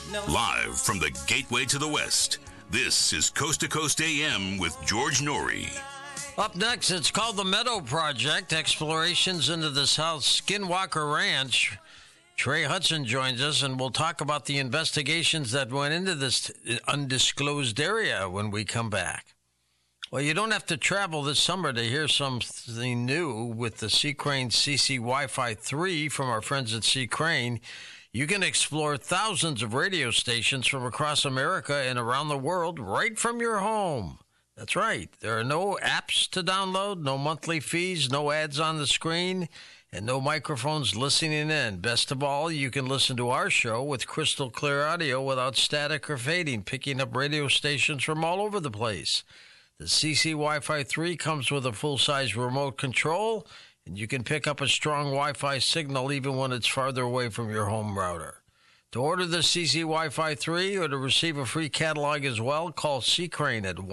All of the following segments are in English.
Live from the gateway to the West, this is Coast to Coast AM with George Norrie. Up next, it's called the Meadow Project, explorations into the South Skinwalker Ranch. Trey Hudson joins us, and we'll talk about the investigations that went into this undisclosed area when we come back. Well, you don't have to travel this summer to hear something new with the Sea Crane CC Wi-Fi 3 from our friends at Sea Crane. You can explore thousands of radio stations from across America and around the world right from your home. That's right. There are no apps to download, no monthly fees, no ads on the screen, and no microphones listening in. Best of all, you can listen to our show with crystal clear audio without static or fading, picking up radio stations from all over the place. The CC Wi-Fi 3 comes with a full-size remote control, and you can pick up a strong Wi-Fi signal even when it's farther away from your home router. To order the CC Wi-Fi 3 or to receive a free catalog as well, call Sea Crane at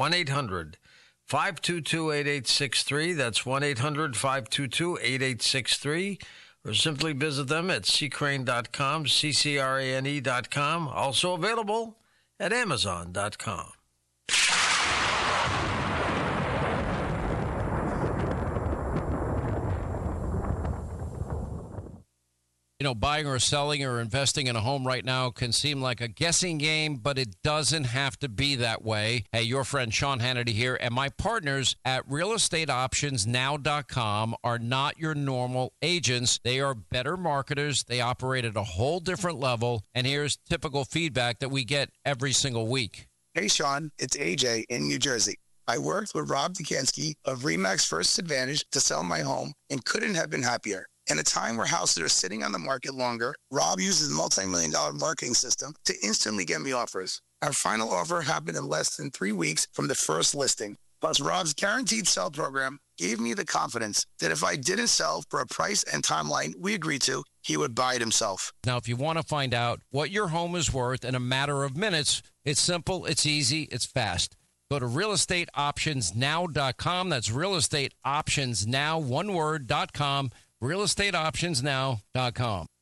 1-800-522-8863. That's 1-800-522-8863. Or simply visit them at seacrane.com, CCRANE.com. Also available at Amazon.com. You know, buying or selling or investing in a home right now can seem like a guessing game, but it doesn't have to be that way. Hey, your friend Sean Hannity here, and my partners at realestateoptionsnow.com are not your normal agents. They are better marketers. They operate at a whole different level, and here's typical feedback that we get every single week. Hey, Sean, it's AJ in New Jersey. I worked with Rob Dukansky of RE/MAX First Advantage to sell my home and couldn't have been happier. In a time where houses are sitting on the market longer, Rob uses a multi-million-dollar marketing system to instantly get me offers. Our final offer happened in less than 3 weeks from the first listing. Plus, Rob's guaranteed sell program gave me the confidence that if I didn't sell for a price and timeline we agreed to, he would buy it himself. Now, if you want to find out what your home is worth in a matter of minutes, it's simple, it's easy, it's fast. Go to realestateoptionsnow.com. That's realestateoptionsnow, one word, .com. realestateoptionsnow.com.